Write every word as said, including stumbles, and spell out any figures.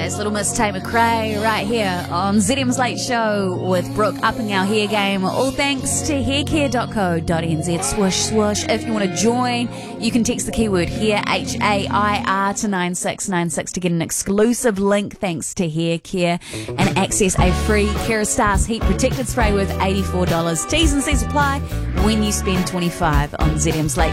It's Little Miss Tate McRae right here on Z M's Late Show with Brooke upping our hair game. All thanks to haircare dot co dot n z. Swoosh, swoosh. If you want to join, you can text the keyword hair, H A I R, to nine six nine six to get an exclusive link thanks to Haircare and access a free Kerastase heat protected spray worth eighty-four dollars. T's and C's apply when you spend twenty-five dollars on Z M's Late